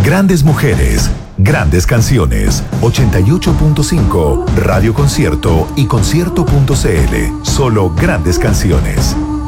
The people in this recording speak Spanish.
Grandes mujeres, grandes canciones. 88.5, Radio Concierto y concierto.cl. Solo grandes canciones.